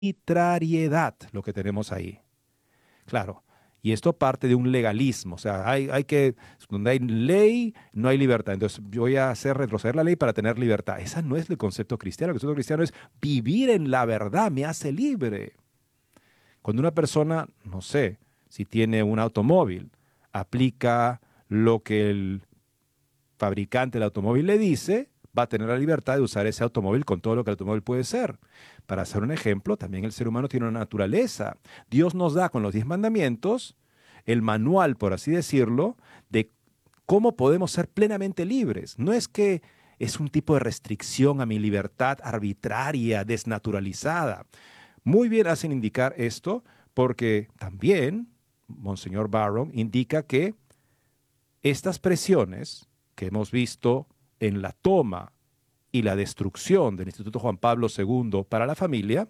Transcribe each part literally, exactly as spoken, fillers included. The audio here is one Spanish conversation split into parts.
arbitrariedad lo que tenemos ahí. Claro, y esto parte de un legalismo, o sea, hay, hay que, donde hay ley, no hay libertad. Entonces voy a hacer retroceder la ley para tener libertad. Ese no es el concepto cristiano. El concepto cristiano es vivir en la verdad, me hace libre. Cuando una persona, no sé, si tiene un automóvil, aplica lo que el fabricante del automóvil le dice, va a tener la libertad de usar ese automóvil con todo lo que el automóvil puede ser. Para hacer un ejemplo, también el ser humano tiene una naturaleza. Dios nos da con los diez mandamientos el manual, por así decirlo, de cómo podemos ser plenamente libres. No es que es un tipo de restricción a mi libertad arbitraria, desnaturalizada. Muy bien hacen indicar esto porque también Monseñor Barron indica que estas presiones que hemos visto en la toma y la destrucción del Instituto Juan Pablo segundo para la familia,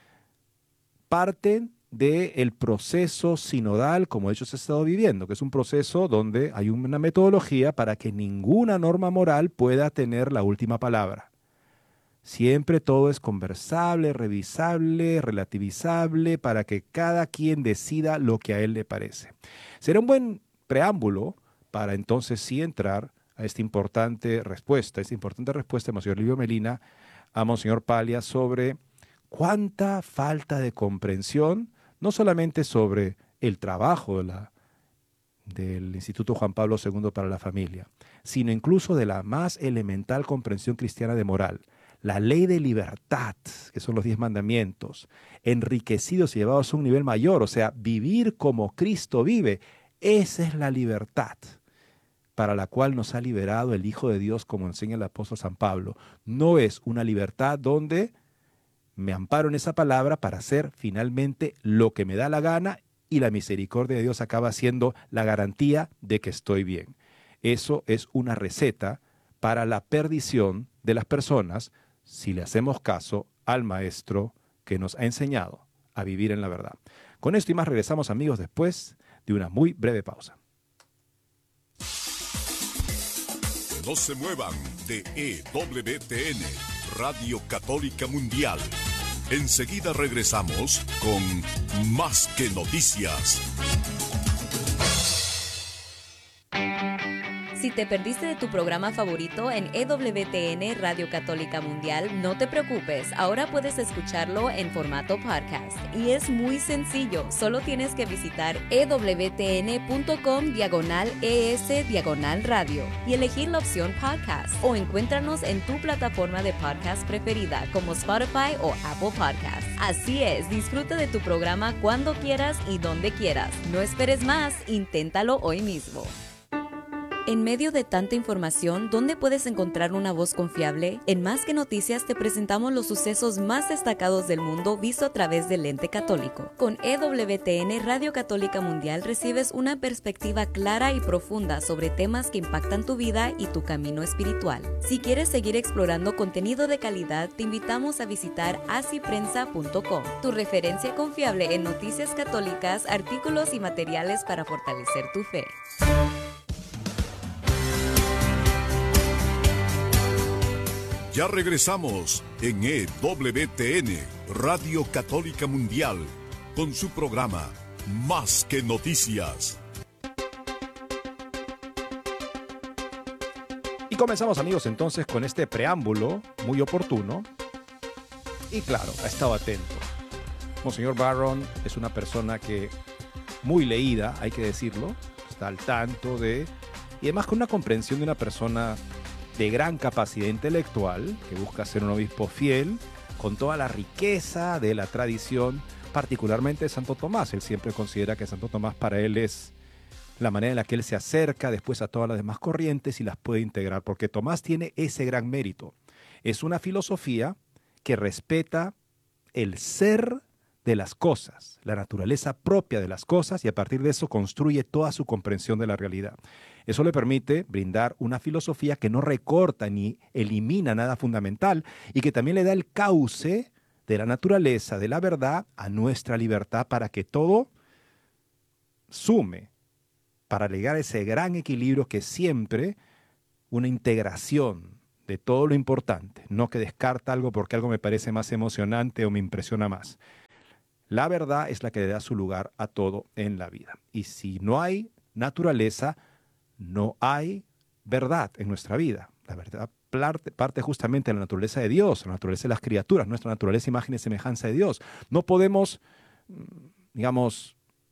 parten del proceso sinodal como ellos han estado viviendo, que es un proceso donde hay una metodología para que ninguna norma moral pueda tener la última palabra. Siempre todo es conversable, revisable, relativizable, para que cada quien decida lo que a él le parece. Será un buen preámbulo para entonces sí entrar a esta importante respuesta, esta importante respuesta de Monseñor Livio Melina a Monseñor Paglia sobre cuánta falta de comprensión, no solamente sobre el trabajo de la, del Instituto Juan Pablo segundo para la familia, sino incluso de la más elemental comprensión cristiana de moral. La ley de libertad, que son los diez mandamientos, enriquecidos y llevados a un nivel mayor, o sea, vivir como Cristo vive, esa es la libertad para la cual nos ha liberado el Hijo de Dios, como enseña el apóstol San Pablo. No es una libertad donde me amparo en esa palabra para hacer finalmente lo que me da la gana y la misericordia de Dios acaba siendo la garantía de que estoy bien. Eso es una receta para la perdición de las personas si le hacemos caso al Maestro que nos ha enseñado a vivir en la verdad. Con esto y más regresamos, amigos, después de una muy breve pausa. No se muevan de E W T N, Radio Católica Mundial. Enseguida regresamos con Más que Noticias. Si te perdiste de tu programa favorito en E W T N Radio Católica Mundial, no te preocupes, ahora puedes escucharlo en formato podcast. Y es muy sencillo, solo tienes que visitar ewtn.com diagonal es diagonal radio y elegir la opción podcast, o encuéntranos en tu plataforma de podcast preferida como Spotify o Apple Podcasts. Así es, disfruta de tu programa cuando quieras y donde quieras. No esperes más, inténtalo hoy mismo. En medio de tanta información, ¿dónde puedes encontrar una voz confiable? En Más que Noticias te presentamos los sucesos más destacados del mundo visto a través del lente católico. Con E W T N Radio Católica Mundial recibes una perspectiva clara y profunda sobre temas que impactan tu vida y tu camino espiritual. Si quieres seguir explorando contenido de calidad, te invitamos a visitar así prensa punto com, tu referencia confiable en noticias católicas, artículos y materiales para fortalecer tu fe. Ya regresamos en E W T N, Radio Católica Mundial, con su programa Más que Noticias. Y comenzamos, amigos, entonces con este preámbulo muy oportuno. Y claro, ha estado atento. Monseñor Barron es una persona que muy leída, hay que decirlo, está al tanto de, y además con una comprensión de una persona de gran capacidad intelectual, que busca ser un obispo fiel, con toda la riqueza de la tradición, particularmente de Santo Tomás. Él siempre considera que Santo Tomás para él es la manera en la que él se acerca después a todas las demás corrientes y las puede integrar, porque Tomás tiene ese gran mérito. Es una filosofía que respeta el ser de las cosas, la naturaleza propia de las cosas, y a partir de eso construye toda su comprensión de la realidad. Eso le permite brindar una filosofía que no recorta ni elimina nada fundamental y que también le da el cauce de la naturaleza, de la verdad, a nuestra libertad para que todo sume, para llegar a ese gran equilibrio que es siempre una integración de todo lo importante, no que descarta algo porque algo me parece más emocionante o me impresiona más. La verdad es la que le da su lugar a todo en la vida. Y si no hay naturaleza, no hay verdad en nuestra vida. La verdad parte justamente de la naturaleza de Dios, la naturaleza de las criaturas, nuestra naturaleza, imagen y semejanza de Dios. No podemos, digamos,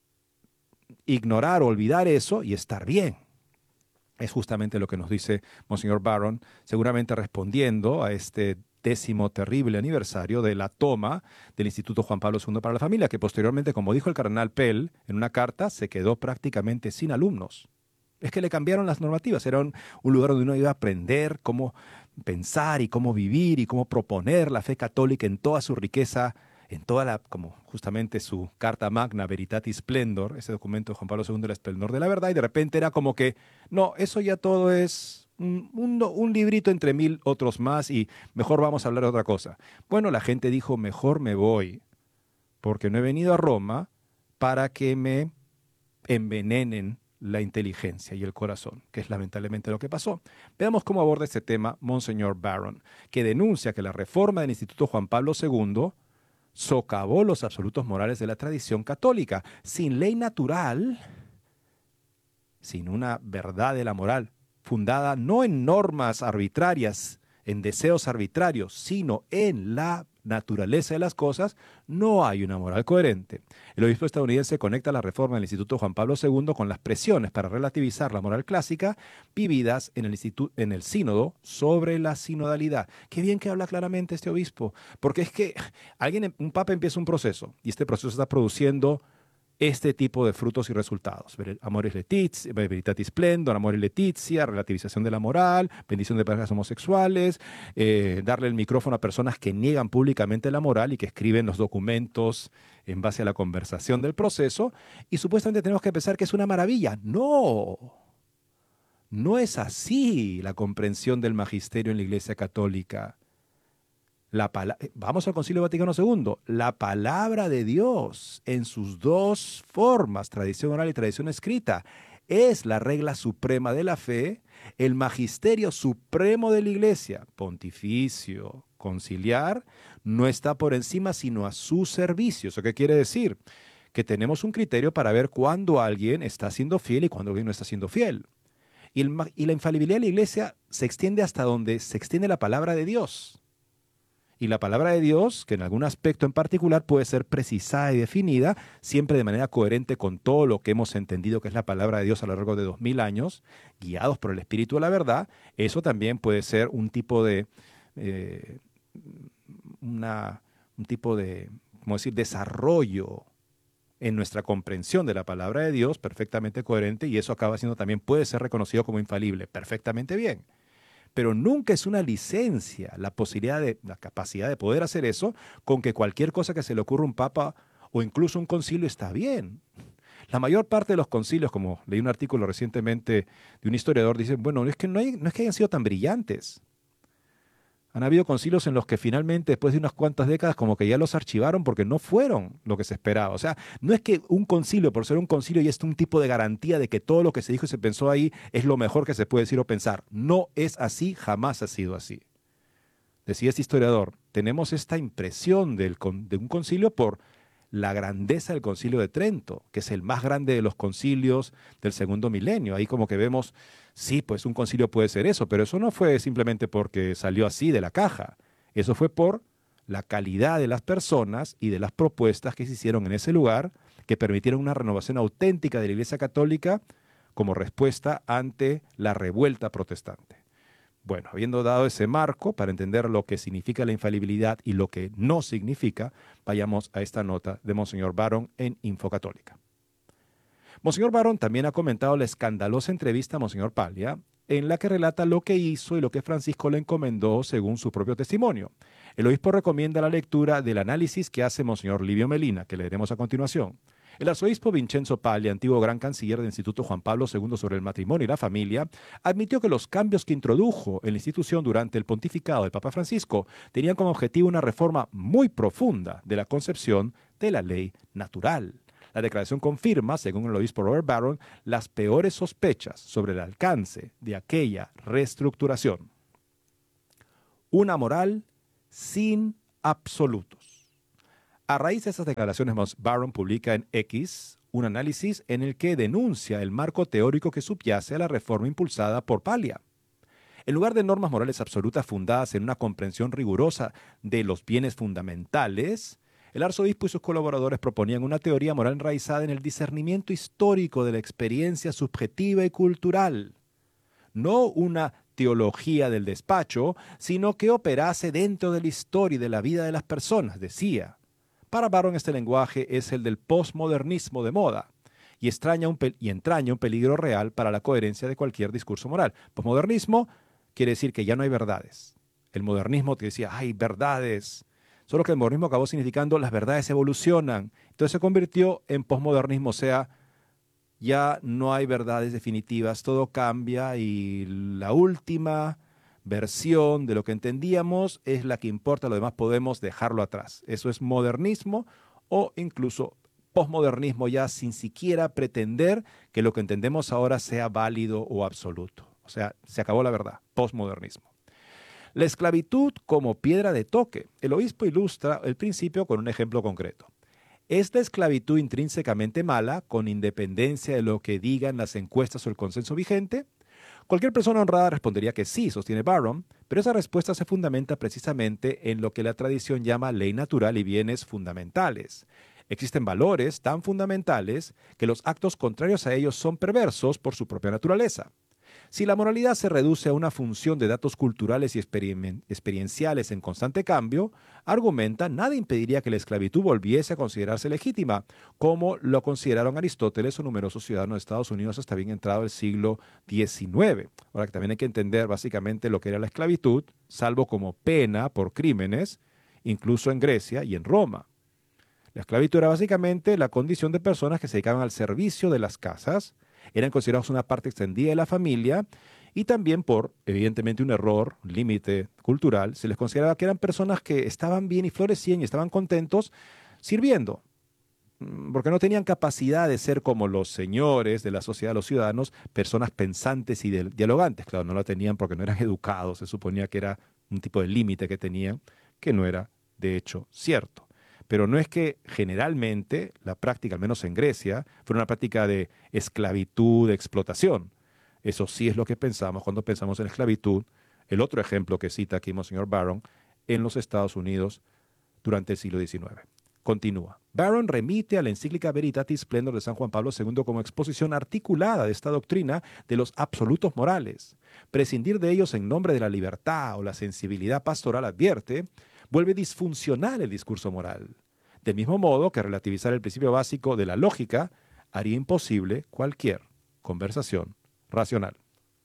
ignorar o olvidar eso y estar bien. Es justamente lo que nos dice Monseñor Barron, seguramente respondiendo a este décimo terrible aniversario de la toma del Instituto Juan Pablo segundo para la Familia, que posteriormente, como dijo el cardenal Pell en una carta, se quedó prácticamente sin alumnos. Es que le cambiaron las normativas, era un, un lugar donde uno iba a aprender cómo pensar y cómo vivir y cómo proponer la fe católica en toda su riqueza, en toda la, como justamente su carta magna, Veritatis Splendor, ese documento de Juan Pablo segundo, el esplendor de la verdad, y de repente era como que, no, eso ya todo es un, un, un librito entre mil otros más y mejor vamos a hablar de otra cosa. Bueno, la gente dijo, mejor me voy, porque no he venido a Roma para que me envenenen la inteligencia y el corazón, que es lamentablemente lo que pasó. Veamos cómo aborda este tema Monseñor Barron, que denuncia que la reforma del Instituto Juan Pablo segundo socavó los absolutos morales de la tradición católica. Sin ley natural, sin una verdad de la moral fundada no en normas arbitrarias, en deseos arbitrarios, sino en la naturaleza de las cosas, no hay una moral coherente. El obispo estadounidense conecta la reforma del Instituto Juan Pablo segundo con las presiones para relativizar la moral clásica vividas en el, instituto, en el sínodo sobre la sinodalidad. Qué bien que habla claramente este obispo, porque es que alguien, un papa empieza un proceso y este proceso está produciendo este tipo de frutos y resultados. Amoris Laetitia, Veritatis Splendor, Amoris Laetitia, relativización de la moral, bendición de parejas homosexuales, eh, darle el micrófono a personas que niegan públicamente la moral y que escriben los documentos en base a la conversación del proceso, y supuestamente tenemos que pensar que es una maravilla. No, no es así la comprensión del magisterio en la Iglesia Católica. La Vamos al Concilio Vaticano segundo. La palabra de Dios en sus dos formas, tradición oral y tradición escrita, es la regla suprema de la fe, el magisterio supremo de la Iglesia, pontificio, conciliar, no está por encima sino a su servicio. ¿Eso qué quiere decir? Que tenemos un criterio para ver cuándo alguien está siendo fiel y cuándo alguien no está siendo fiel. Y, el, y la infalibilidad de la Iglesia se extiende hasta donde se extiende la palabra de Dios. Y la palabra de Dios, que en algún aspecto en particular puede ser precisada y definida, siempre de manera coherente con todo lo que hemos entendido que es la palabra de Dios a lo largo de dos mil años, guiados por el Espíritu de la verdad, eso también puede ser un tipo de, eh, una, un tipo de, ¿cómo decir?, desarrollo en nuestra comprensión de la palabra de Dios, perfectamente coherente, y eso acaba siendo también, puede ser reconocido como infalible, perfectamente bien. Pero nunca es una licencia la posibilidad de, la capacidad de poder hacer eso con que cualquier cosa que se le ocurra a un papa o incluso un concilio está bien. La mayor parte de los concilios, como leí un artículo recientemente de un historiador, dicen, bueno, es que no, hay, no es que hayan sido tan brillantes. Han habido concilios en los que finalmente, después de unas cuantas décadas, como que ya los archivaron porque no fueron lo que se esperaba. O sea, no es que un concilio, por ser un concilio, ya es un tipo de garantía de que todo lo que se dijo y se pensó ahí es lo mejor que se puede decir o pensar. No es así, jamás ha sido así. Decía este historiador, tenemos esta impresión del, de un concilio por la grandeza del Concilio de Trento, que es el más grande de los concilios del segundo milenio. Ahí como que vemos, sí, pues un concilio puede ser eso, pero eso no fue simplemente porque salió así de la caja. Eso fue por la calidad de las personas y de las propuestas que se hicieron en ese lugar, que permitieron una renovación auténtica de la Iglesia Católica como respuesta ante la revuelta protestante. Bueno, habiendo dado ese marco para entender lo que significa la infalibilidad y lo que no significa, vayamos a esta nota de Monseñor Barron en Infocatólica. Monseñor Barron también ha comentado la escandalosa entrevista a Monseñor Paglia, en la que relata lo que hizo y lo que Francisco le encomendó según su propio testimonio. El obispo recomienda la lectura del análisis que hace Monseñor Livio Melina, que leeremos a continuación. El arzobispo Vincenzo Paglia, antiguo gran canciller del Instituto Juan Pablo segundo sobre el matrimonio y la familia, admitió que los cambios que introdujo en la institución durante el pontificado del Papa Francisco tenían como objetivo una reforma muy profunda de la concepción de la ley natural. La declaración confirma, según el obispo Robert Barron, las peores sospechas sobre el alcance de aquella reestructuración. una moral sin absolutos. A raíz de esas declaraciones, Barron publica en X un análisis en el que denuncia el marco teórico que subyace a la reforma impulsada por Paglia. En lugar de normas morales absolutas fundadas en una comprensión rigurosa de los bienes fundamentales, el arzobispo y sus colaboradores proponían una teoría moral enraizada en el discernimiento histórico de la experiencia subjetiva y cultural. No una teología del despacho, sino que operase dentro de la historia y de la vida de las personas, decía. Para Barron este lenguaje es el del posmodernismo de moda y, extraña un y entraña un peligro real para la coherencia de cualquier discurso moral. Posmodernismo quiere decir que ya no hay verdades. El modernismo te decía, hay verdades. Solo que el modernismo acabó significando las verdades evolucionan. Entonces se convirtió en posmodernismo, o sea, ya no hay verdades definitivas, todo cambia y la última versión de lo que entendíamos es la que importa, lo demás podemos dejarlo atrás. Eso es modernismo o incluso posmodernismo, ya sin siquiera pretender que lo que entendemos ahora sea válido o absoluto. O sea, se acabó la verdad, posmodernismo. La esclavitud como piedra de toque. El obispo ilustra el principio con un ejemplo concreto. ¿Es la esclavitud intrínsecamente mala, con independencia de lo que digan las encuestas o el consenso vigente? Cualquier persona honrada respondería que sí, sostiene Barron, pero esa respuesta se fundamenta precisamente en lo que la tradición llama ley natural y bienes fundamentales. Existen valores tan fundamentales que los actos contrarios a ellos son perversos por su propia naturaleza. Si la moralidad se reduce a una función de datos culturales y experien- experienciales en constante cambio, argumenta, nada impediría que la esclavitud volviese a considerarse legítima, como lo consideraron Aristóteles o numerosos ciudadanos de Estados Unidos hasta bien entrado el siglo diecinueve. Ahora que también hay que entender básicamente lo que era la esclavitud, salvo como pena por crímenes, incluso en Grecia y en Roma. La esclavitud era básicamente la condición de personas que se dedicaban al servicio de las casas, eran considerados una parte extendida de la familia y también por, evidentemente, un error, un límite cultural, se les consideraba que eran personas que estaban bien y florecían y estaban contentos sirviendo, porque no tenían capacidad de ser como los señores de la sociedad, los ciudadanos, personas pensantes y dialogantes. Claro, no la tenían porque no eran educados, se suponía que era un tipo de límite que tenían, que no era, de hecho, cierto. Pero no es que generalmente la práctica, al menos en Grecia, fuera una práctica de esclavitud, de explotación. Eso sí es lo que pensamos cuando pensamos en esclavitud. El otro ejemplo que cita aquí Monseñor Barron, en los Estados Unidos durante el siglo diecinueve. Continúa. Barron remite a la encíclica Veritatis Splendor de San Juan Pablo segundo como exposición articulada de esta doctrina de los absolutos morales. Prescindir de ellos en nombre de la libertad o la sensibilidad pastoral, advierte, vuelve disfuncional el discurso moral. Del mismo modo que relativizar el principio básico de la lógica haría imposible cualquier conversación racional.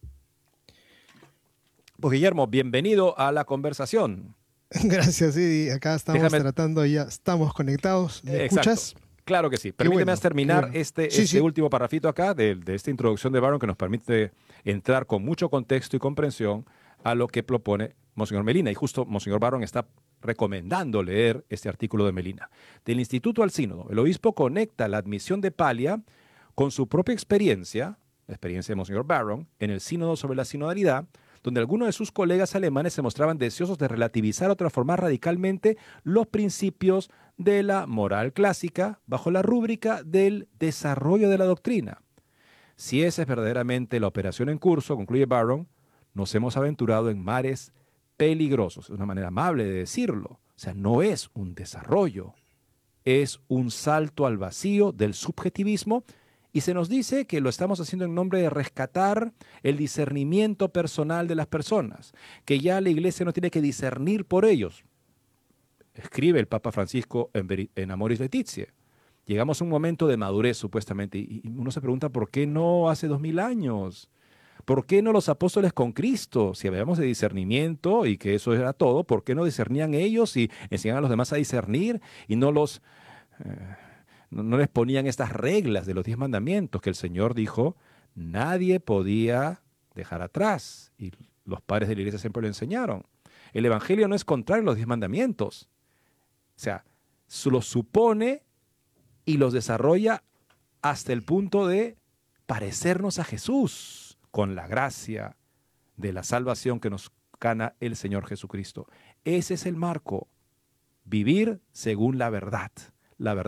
Pues Guillermo, bienvenido a la conversación. Gracias, sí, acá estamos Déjame... tratando, ya estamos conectados. ¿Me Exacto. Escuchas? Claro que sí. Permíteme bueno, terminar bueno. este, sí, este sí. último parrafito acá de, de esta introducción de Barron que nos permite entrar con mucho contexto y comprensión a lo que propone Monseñor Melina. Y justo Monseñor Barron está recomendando leer este artículo de Melina. Del Instituto al Sínodo, el obispo conecta la admisión de Paglia con su propia experiencia, la experiencia de Monseñor Barron, en el Sínodo sobre la sinodalidad, donde algunos de sus colegas alemanes se mostraban deseosos de relativizar o transformar radicalmente los principios de la moral clásica bajo la rúbrica del desarrollo de la doctrina. Si esa es verdaderamente la operación en curso, concluye Barron, nos hemos aventurado en mares peligrosos. Es una manera amable de decirlo. O sea, no es un desarrollo, es un salto al vacío del subjetivismo. Y se nos dice que lo estamos haciendo en nombre de rescatar el discernimiento personal de las personas, que ya la Iglesia no tiene que discernir por ellos. Escribe el Papa Francisco en, en Amoris Laetitia. Llegamos a un momento de madurez, supuestamente, y uno se pregunta ¿por qué no hace dos mil años? ¿Por qué no los apóstoles con Cristo? Si hablamos de discernimiento y que eso era todo, ¿por qué no discernían ellos y enseñaban a los demás a discernir y no los... Eh, No les ponían estas reglas de los diez mandamientos que el Señor dijo, nadie podía dejar atrás. Y los padres de la iglesia siempre lo enseñaron. El Evangelio no es contrario a los diez mandamientos. O sea, los supone y los desarrolla hasta el punto de parecernos a Jesús con la gracia de la salvación que nos gana el Señor Jesucristo. Ese es el marco. Vivir según la verdad. La verdad